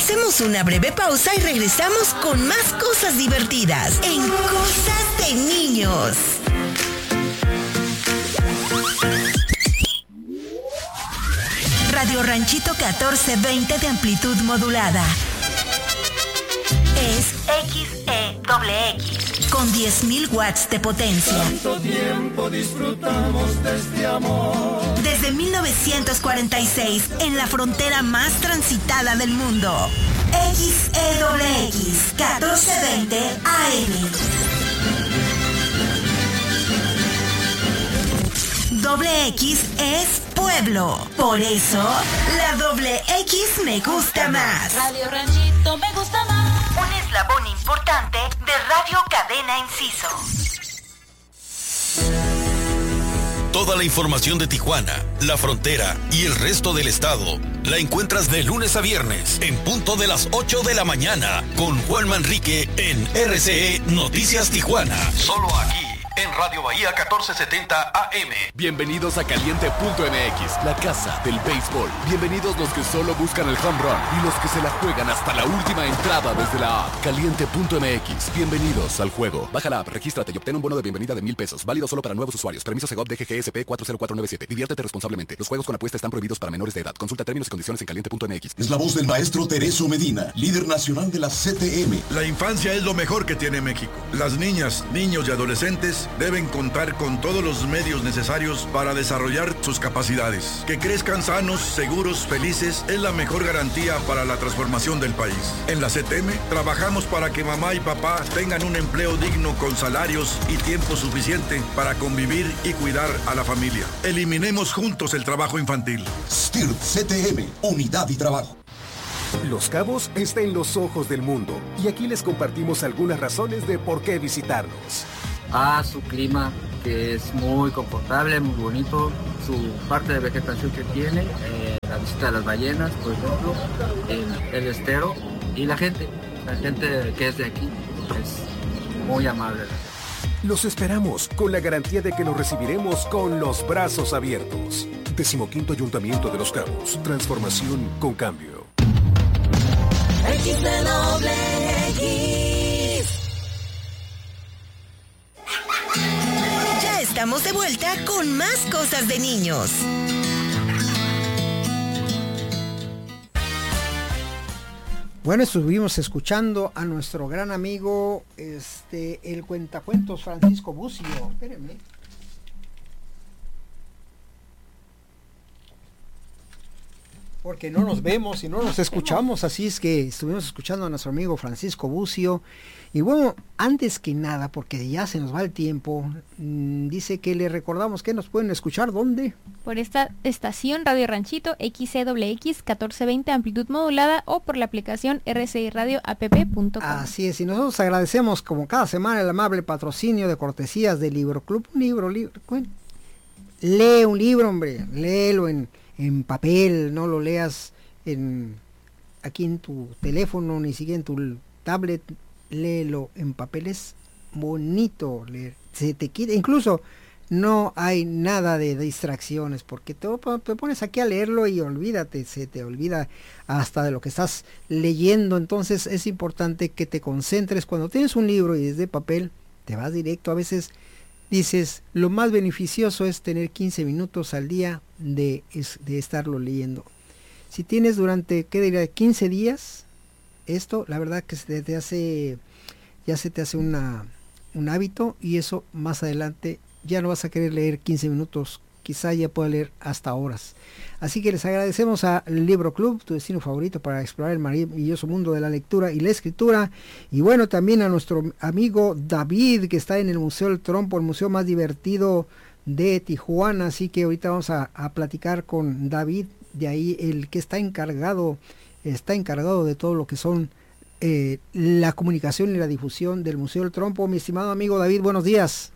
Hacemos una breve pausa y regresamos con más cosas divertidas en Cosas de Niños. Radio Ranchito 1420 de amplitud modulada. Es XEXX con 10.000 watts de potencia. Tanto tiempo disfrutamos de este amor. Desde 1946, en la frontera más transitada del mundo. XEXX 1420 AM. Doble X es pueblo. Por eso, la doble X me gusta más. Radio Ranchito me gusta más. Un eslabón importante de Radio Cadena Enciso. Toda la información de Tijuana, la frontera y el resto del estado la encuentras de lunes a viernes en punto de las 8 de la mañana con Juan Manrique en RCE Noticias Tijuana. Solo aquí en Radio Bahía 1470 AM. Bienvenidos a Caliente.mx, la casa del béisbol. Bienvenidos los que solo buscan el home run y los que se la juegan hasta la última entrada desde la app. Caliente.mx, bienvenidos al juego. Baja la app, regístrate y obtén un bono de bienvenida de $1,000. Válido solo para nuevos usuarios. Permiso Segov DGGSP 40497. Diviértete responsablemente. Los juegos con apuesta están prohibidos para menores de edad. Consulta términos y condiciones en Caliente.mx. Es la voz del maestro Tereso Medina, líder nacional de la CTM. La infancia es lo mejor que tiene México. Las niñas, niños y adolescentes deben contar con todos los medios necesarios para desarrollar sus capacidades. Que crezcan sanos, seguros, felices es la mejor garantía para la transformación del país. En la CTM trabajamos para que mamá y papá tengan un empleo digno con salarios y tiempo suficiente para convivir y cuidar a la familia. Eliminemos juntos el trabajo infantil. STIRT CTM, unidad y trabajo. Los Cabos está en los ojos del mundo y aquí les compartimos algunas razones de por qué visitarnos. Su clima, que es muy confortable, muy bonito, su parte de vegetación que tiene, la visita de las ballenas, por ejemplo, el estero y la gente que es de aquí es muy amable. Los esperamos con la garantía de que los recibiremos con los brazos abiertos. 15º Ayuntamiento de Los Cabos, transformación con cambio. Ya estamos de vuelta con más cosas de niños. Bueno, estuvimos escuchando a nuestro gran amigo, el cuentacuentos Francisco Bucio. Espérenme. Porque no nos vemos y no nos escuchamos, así es que estuvimos escuchando a nuestro amigo Francisco Bucio. Y bueno, antes que nada, porque ya se nos va el tiempo, dice que le recordamos que nos pueden escuchar, ¿dónde? Por esta estación Radio Ranchito, XCWX 1420 amplitud modulada o por la aplicación RCI Radio app.com. Así es, y nosotros agradecemos como cada semana el amable patrocinio de cortesías del Libro Club. Un libro, bueno, lee un libro, hombre, léelo en papel, no lo leas aquí en tu teléfono, ni siquiera en tu tablet, léelo en papel, es bonito leer, se te quita, incluso no hay nada de distracciones, porque te pones aquí a leerlo y olvídate, se te olvida hasta de lo que estás leyendo. Entonces es importante que te concentres cuando tienes un libro y es de papel, te vas directo. A veces dices, lo más beneficioso es tener 15 minutos al día de estarlo leyendo. Si tienes durante, ¿qué diría?, 15 días, esto, la verdad que ya se te hace un hábito, y eso más adelante ya no vas a querer leer 15 minutos, quizá ya pueda leer hasta horas. Así que les agradecemos al Libro Club, tu destino favorito para explorar el maravilloso mundo de la lectura y la escritura. Y bueno, también a nuestro amigo David, que está en el Museo del Trompo, el museo más divertido de Tijuana. Así que ahorita vamos a platicar con David, de ahí el que está encargado de todo lo que son la comunicación y la difusión del Museo del Trompo. Mi estimado amigo David, buenos días.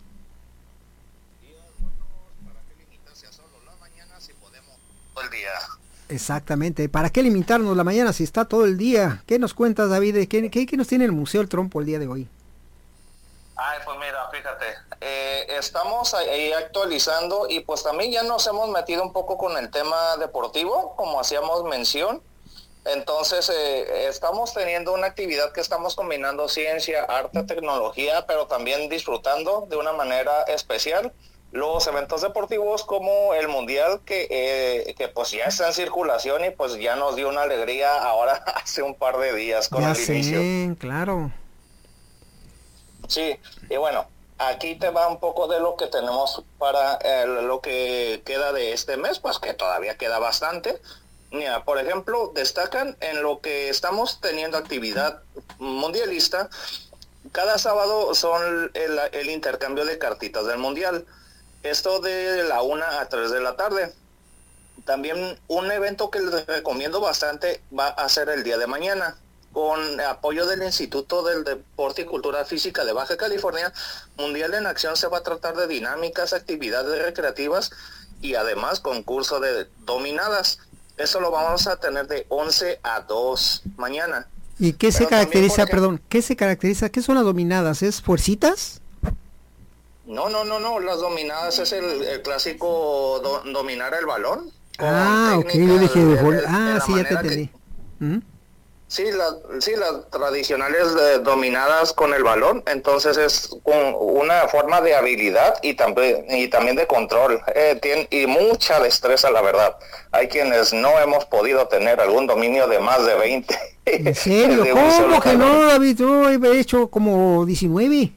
El día. Exactamente, ¿para qué limitarnos la mañana si está todo el día? ¿Qué nos cuentas, David? ¿Qué nos tiene el Museo del Trompo el día de hoy? Pues mira, fíjate, estamos ahí actualizando y pues también ya nos hemos metido un poco con el tema deportivo, como hacíamos mención, Entonces, estamos teniendo una actividad que estamos combinando ciencia, arte, tecnología, pero también disfrutando de una manera especial los eventos deportivos como el Mundial, que pues ya está en circulación y pues ya nos dio una alegría ahora hace un par de días con Ya el inicio. sé, claro. Sí, y bueno, aquí te va un poco de lo que tenemos para lo que queda de este mes, pues que todavía queda bastante. Mira, por ejemplo, destacan en lo que estamos teniendo actividad mundialista. Cada sábado son el intercambio de cartitas del Mundial. Esto de la 1 a 3 de la tarde. También un evento que les recomiendo bastante va a ser el día de mañana. Con apoyo del Instituto del Deporte y Cultura Física de Baja California, Mundial en Acción se va a tratar de dinámicas, actividades recreativas y además concurso de dominadas. Eso lo vamos a tener de 11 a 2 mañana. ¿Y qué se Pero caracteriza, también, perdón, qué se caracteriza? ¿Qué son las dominadas? ¿Es fuercitas? No, las dominadas es el clásico dominar el balón. Ok, yo dije de sí, ya te entendí. Sí, las tradicionales dominadas con el balón, entonces es una forma de habilidad y también de control, y mucha destreza, la verdad. Hay quienes no hemos podido tener algún dominio de más de 20. ¿En serio? ¿Cómo que no, David? Yo he hecho como 19.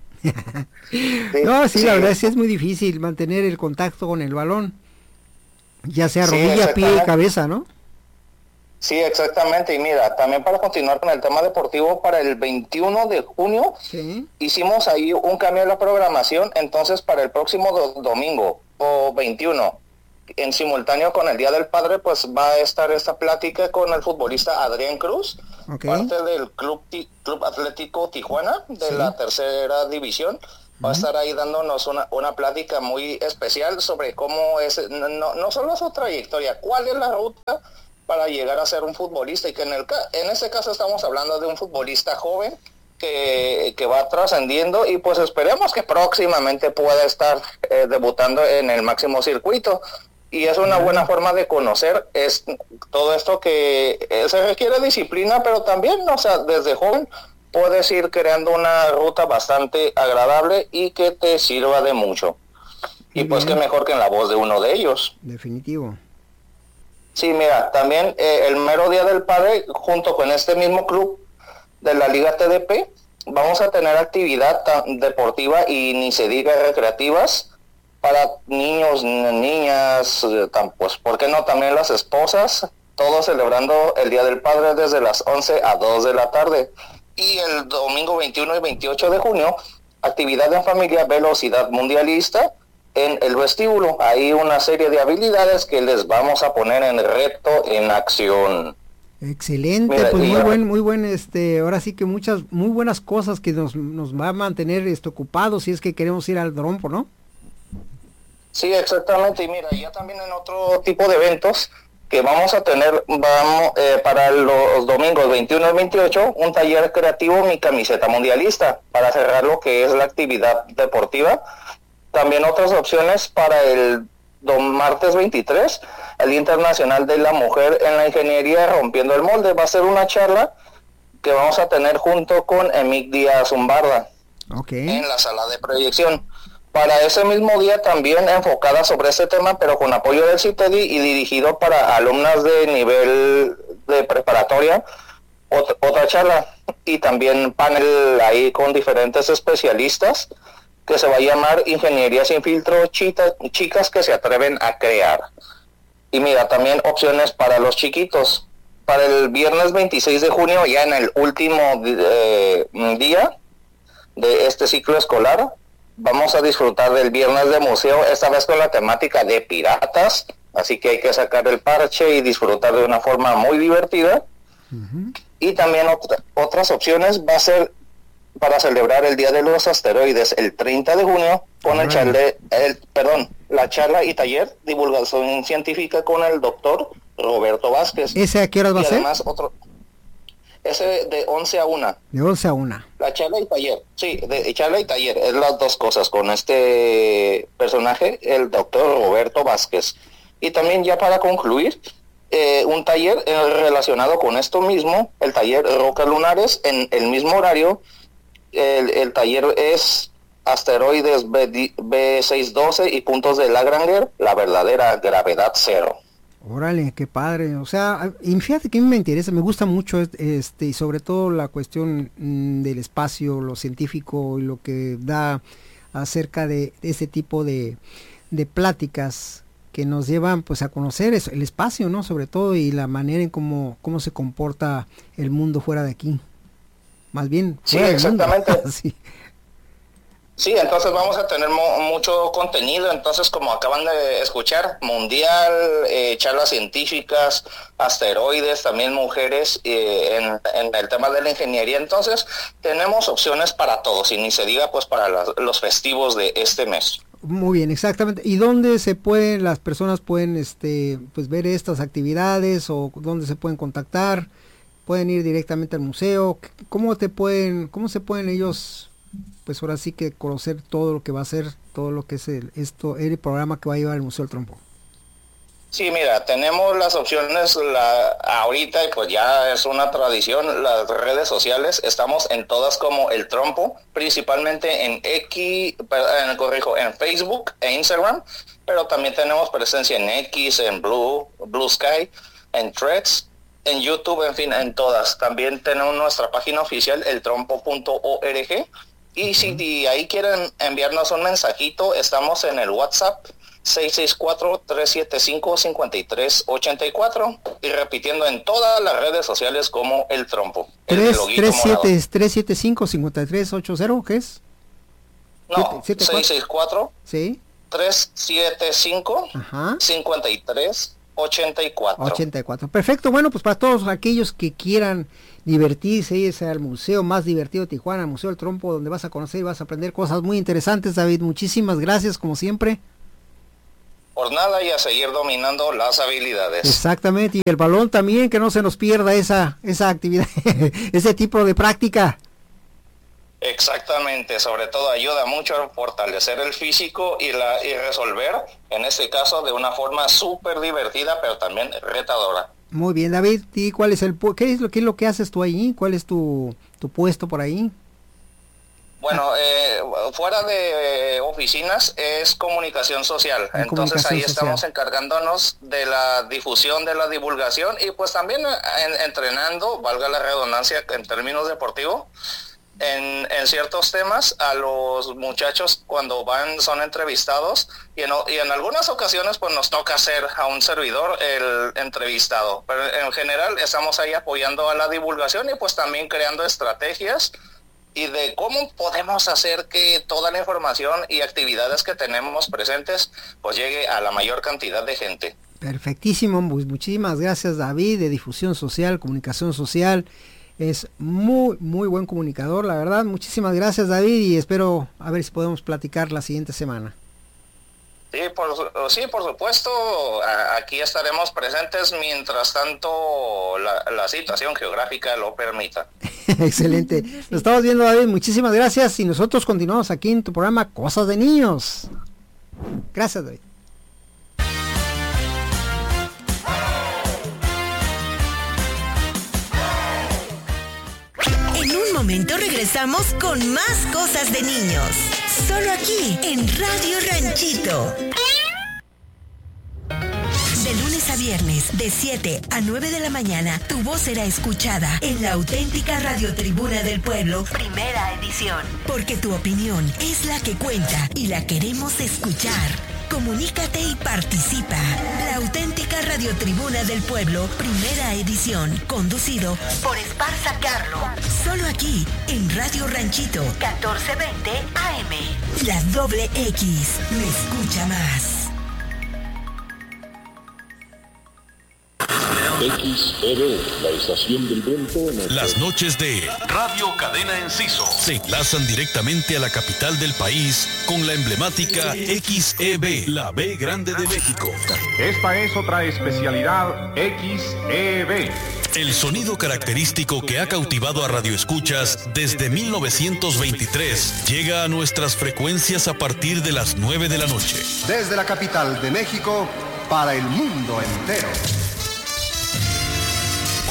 No, sí, la verdad sí es muy difícil mantener el contacto con el balón, ya sea rodilla, pie y cabeza, ¿no? Sí, exactamente. Y mira, también para continuar con el tema deportivo, para el 21 de junio hicimos ahí un cambio en la programación. Entonces, para el próximo domingo o 21, en simultáneo con el Día del Padre, pues va a estar esta plática con el futbolista Adrián Cruz, parte del Club Atlético Tijuana, de la tercera división. Va a estar ahí dándonos una plática muy especial sobre cómo es, no solo su trayectoria, cuál es la ruta para llegar a ser un futbolista, y que en este caso estamos hablando de un futbolista joven que va trascendiendo, y pues esperemos que próximamente pueda estar debutando en el máximo circuito. Y es una buena forma de conocer todo esto que se requiere disciplina, pero también, o sea, desde joven puedes ir creando una ruta bastante agradable y que te sirva de mucho. Y pues qué mejor que en la voz de uno de ellos. Definitivo. Sí, mira, también el mero Día del Padre, junto con este mismo club de la Liga TDP, vamos a tener actividad deportiva y ni se diga recreativas para niños, niñas, pues, ¿por qué no también las esposas? Todos celebrando el Día del Padre desde las 11 a 2 de la tarde. Y el domingo 21 y 28 de junio, actividad en familia, velocidad mundialista, en el vestíbulo. Hay una serie de habilidades que les vamos a poner en reto en acción. Excelente. Mira, pues muy buen, ahora sí que muchas muy buenas cosas que nos va a mantener ocupados si es que queremos ir al Drompo, ¿no? Sí, exactamente. Y mira, ya también en otro tipo de eventos que vamos a tener, para los domingos 21 y 28, un taller creativo, mi camiseta mundialista, para cerrar lo que es la actividad deportiva. También otras opciones para el martes 23, el Día Internacional de la Mujer en la Ingeniería, rompiendo el molde. Va a ser una charla que vamos a tener junto con Emic Díaz Zumbarda en la sala de proyección. Para ese mismo día también enfocada sobre este tema, pero con apoyo del CITEDI y dirigido para alumnas de nivel de preparatoria, otra charla y también panel ahí con diferentes especialistas, que se va a llamar Ingeniería sin filtro, chicas que se atreven a crear. Y mira, también opciones para los chiquitos. Para el viernes 26 de junio, ya en el último día de este ciclo escolar, vamos a disfrutar del viernes de museo, esta vez con la temática de piratas, así que hay que sacar el parche y disfrutar de una forma muy divertida. Y también otras opciones va a ser para celebrar el Día de los Asteroides el 30 de junio con la charla y taller divulgación científica con el doctor Roberto Vázquez. ¿Ese a qué horas va a ser? Además ese de 11 a 1. De 11 a 1. La charla y taller, sí, de charla y taller, es las dos cosas con este personaje, el doctor Roberto Vázquez. Y también ya para concluir, un taller relacionado con esto mismo, el taller Rocas Lunares, en el mismo horario. El taller es asteroides B612 y puntos de Lagrange, la verdadera gravedad cero. Órale, qué padre. O sea, y fíjate que a mí me interesa, me gusta mucho y sobre todo la cuestión del espacio, lo científico y lo que da acerca de ese tipo de pláticas que nos llevan pues a conocer eso, el espacio, ¿no? Sobre todo, y la manera en cómo se comporta el mundo fuera de aquí. Más bien, sí, exactamente. Sí. Sí, entonces vamos a tener mucho contenido, entonces como acaban de escuchar, mundial, charlas científicas, asteroides, también mujeres en el tema de la ingeniería, entonces tenemos opciones para todos, y ni se diga pues para los festivos de este mes. Muy bien, exactamente. ¿Y dónde las personas pueden pues ver estas actividades, o dónde se pueden contactar? ¿Pueden ir directamente al museo? ¿Cómo se pueden ellos, pues ahora sí que conocer todo lo que va a ser, todo lo que es el programa que va a llevar el Museo del Trompo? Sí, mira, tenemos las opciones ahorita, y pues ya es una tradición, las redes sociales, estamos en todas como El Trompo, principalmente en en Facebook e Instagram, pero también tenemos presencia en X, en Blue Sky, en Threads, en YouTube, en fin, en todas. También tenemos nuestra página oficial, eltrompo.org, y si ahí quieren enviarnos un mensajito, estamos en el WhatsApp 664-375-5384, y repitiendo en todas las redes sociales como El Trompo. 375-5380, ¿qué es? No, 664 ¿sí? 375-5384. Perfecto. Bueno, pues para todos aquellos que quieran divertirse, irse al museo más divertido de Tijuana, el Museo del Trompo, donde vas a conocer y vas a aprender cosas muy interesantes. David, muchísimas gracias como siempre. Por nada, y a seguir dominando las habilidades. Exactamente, y el balón también, que no se nos pierda esa actividad, ese tipo de práctica. Exactamente, sobre todo ayuda mucho a fortalecer el físico y resolver, en este caso, de una forma súper divertida, pero también retadora. Muy bien, David, ¿y qué es lo que haces tú ahí? ¿Cuál es tu puesto por ahí? Bueno, fuera de oficinas es comunicación social, entonces ahí estamos encargándonos de la difusión, de la divulgación, y pues también entrenando, valga la redundancia en términos deportivos, en ciertos temas a los muchachos cuando son entrevistados, y en algunas ocasiones pues nos toca hacer a un servidor el entrevistado, pero en general estamos ahí apoyando a la divulgación y pues también creando estrategias y de cómo podemos hacer que toda la información y actividades que tenemos presentes pues llegue a la mayor cantidad de gente. Perfectísimo, pues muchísimas gracias, David, de difusión social, comunicación social. Es muy buen comunicador, la verdad. Muchísimas gracias, David, y espero a ver si podemos platicar la siguiente semana. Sí, por supuesto, aquí estaremos presentes mientras tanto la situación geográfica lo permita. Excelente. Nos estamos viendo, David. Muchísimas gracias, y nosotros continuamos aquí en tu programa Cosas de Niños. Gracias, David. En un momento regresamos con más Cosas de Niños. Solo aquí en Radio Ranchito. De lunes a viernes, de 7 a 9 de la mañana, tu voz será escuchada en la auténtica radiotribuna del pueblo, primera edición. Porque tu opinión es la que cuenta y la queremos escuchar. Comunícate y participa. La auténtica radiotribuna del pueblo, primera edición, conducido por Esparza Carlo. Solo aquí en Radio Ranchito, 1420 AM. La doble X me escucha más. XEB, la estación del viento. Las noches de Radio Cadena Enciso se enlazan directamente a la capital del país con la emblemática XEB, la B grande de México. Esta es otra especialidad XEB. El sonido característico que ha cautivado a radioescuchas desde 1923 llega a nuestras frecuencias a partir de las 9 de la noche. Desde la capital de México para el mundo entero.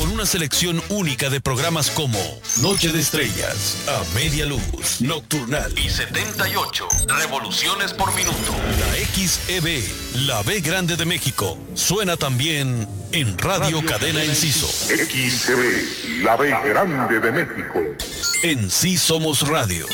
con una selección única de programas como Noche de Estrellas, A Media Luz, Nocturnal y 78 revoluciones por minuto. La XEB, la B grande de México, suena también en Radio Cadena Enciso. XEB, la B grande de México. En Sí Somos Radio.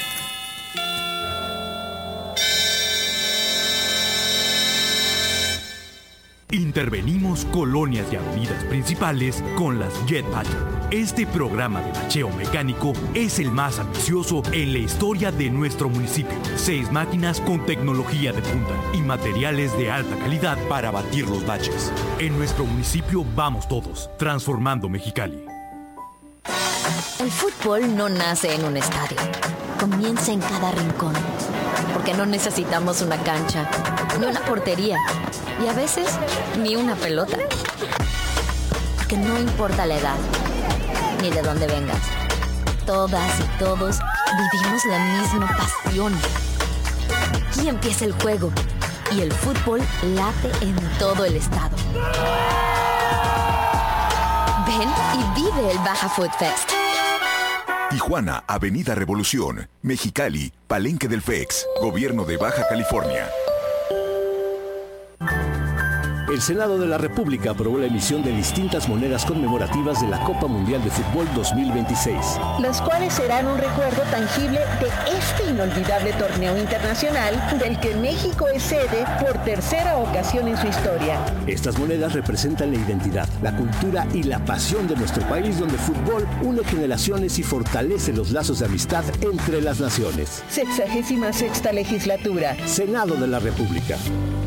Intervenimos colonias y avenidas principales con las Jet Patcher. Este programa de bacheo mecánico es el más ambicioso en la historia de nuestro municipio. 6 máquinas con tecnología de punta y materiales de alta calidad para batir los baches. En nuestro municipio vamos todos, transformando Mexicali. El fútbol no nace en un estadio, comienza en cada rincón. Porque no necesitamos una cancha, ni una portería, y a veces ni una pelota. Porque no importa la edad, ni de dónde vengas. Todas y todos vivimos la misma pasión. Aquí empieza el juego, y el fútbol late en todo el estado. Ven y vive el Baja Food Fest. Tijuana, Avenida Revolución, Mexicali, Palenque del FEX, Gobierno de Baja California. El Senado de la República aprobó la emisión de distintas monedas conmemorativas de la Copa Mundial de Fútbol 2026. Las cuales serán un recuerdo tangible de este inolvidable torneo internacional del que México es sede por tercera ocasión en su historia. Estas monedas representan la identidad, la cultura y la pasión de nuestro país, donde el fútbol une generaciones y fortalece los lazos de amistad entre las naciones. 66ª legislatura. Senado de la República.